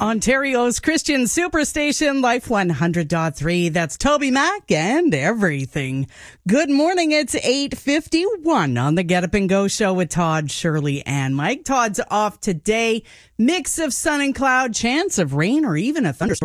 Ontario's Christian Superstation, Life 100.3. That's Toby Mac and everything. Good morning. It's 8:51 on the Get Up and Go show with Todd, Shirley, and Mike. Todd's off today. Mix of sun and cloud, chance of rain or even a thunderstorm